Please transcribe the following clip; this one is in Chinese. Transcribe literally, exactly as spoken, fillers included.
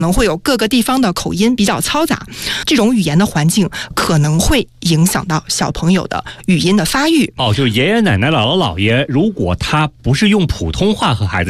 可能会有各个地方的口音比较嘈杂，这种语言的环境可能会影响到小朋友的语音的发育。 哦，就是爷爷奶奶、姥姥姥爷，如果他不是用普通话和孩子